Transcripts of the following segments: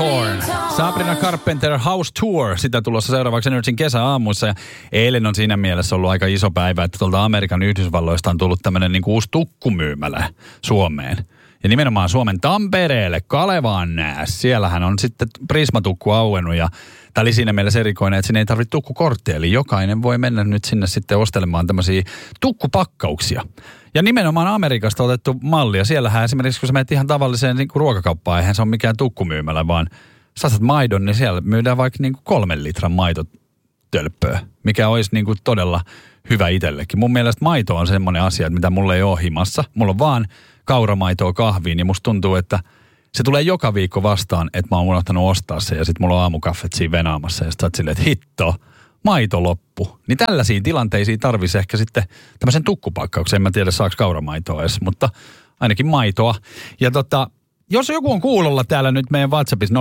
Sabrina Carpenter House Tour, sitä tulossa seuraavaksi Energin kesäaamuissa. Ja eilen on siinä mielessä ollut aika iso päivä, että tuolta Amerikan Yhdysvalloista on tullut tämmöinen niin kuin uusi tukkumyymälä Suomeen. Ja nimenomaan Suomen Tampereelle, Kalevaan. Siellähän on sitten Prisma-tukku auennut ja tämä oli siinä mielessä erikoinen, että sinne ei tarvitse tukkukorttia. Eli jokainen voi mennä nyt sinne sitten ostelemaan tämmöisiä tukkupakkauksia. Ja nimenomaan Amerikasta otettu malli. Ja siellähän esimerkiksi, kun sä menet ihan tavalliseen niin kuin ruokakauppaan, eihän se ole mikään tukkumyymälä, vaan saat maidon, niin siellä myydään vaikka niin kuin 3 litran maitotölppöä, mikä olisi niin kuin todella hyvä itsellekin. Mun mielestä maito on semmoinen asia, että mitä mulla ei ole himassa. Mulla on vaan kauramaitoa kahviin, niin musta tuntuu, että se tulee joka viikko vastaan, että mä oon unohtanut ostaa se ja sit mulla on aamukaffet siinä venaamassa ja sit sä oot silleen, että hitto, maito loppu. Niin tällaisiin tilanteisiin tarvisi ehkä sitten tämmöisen tukkupakkauksen. En mä tiedä saaks kauramaitoa edes, mutta ainakin maitoa. Ja jos joku on kuulolla täällä nyt meidän WhatsAppissa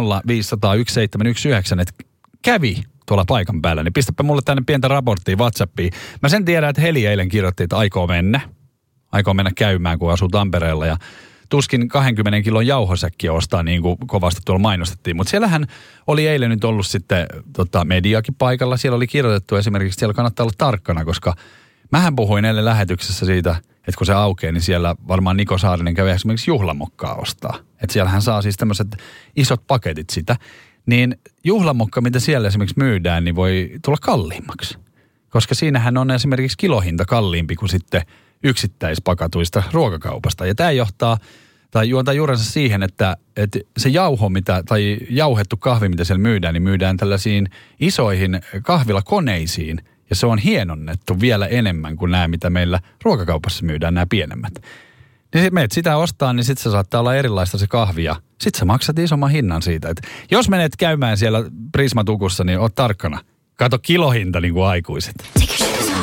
050501719, että kävi tuolla paikan päällä, niin pistäpä mulle tänne pientä raporttia WhatsAppiin. Mä sen tiedän, että Heli eilen kirjoitti, että aikoo mennä käymään, kun asuu Tampereella ja tuskin 20 kilon jauhosäkkiä ostaa niin kuin kovasti tuolla mainostettiin. Mutta siellähän oli eilen nyt ollut sitten mediakin paikalla. Siellä oli kirjoitettu esimerkiksi, siellä kannattaa olla tarkkana, koska mähän puhuin eilen lähetyksessä siitä, että kun se aukeaa, niin siellä varmaan Niko Saarinen kävi esimerkiksi juhlamokkaa ostaa. Että siellähän saa siis tämmöiset isot paketit sitä. Niin juhlamokka, mitä siellä esimerkiksi myydään, niin voi tulla kalliimmaksi. Koska siinähän on esimerkiksi kilohinta kalliimpi kuin sitten yksittäispakatuista ruokakaupasta. Ja tämä johtaa tai juontaa juurensa siihen, että se jauho, tai jauhettu kahvi, mitä siellä myydään, niin myydään tällaisiin isoihin kahvilakoneisiin. Ja se on hienonnettu vielä enemmän kuin nämä, mitä meillä ruokakaupassa myydään, nämä pienemmät. Niin menet sitä ostaa, niin sitten se saattaa olla erilaista se kahvi ja sitten sä maksat isomman hinnan siitä. Et jos menet käymään siellä Prisma-tukussa, niin oot tarkkana. Kato kilohinta niin kuin aikuiset.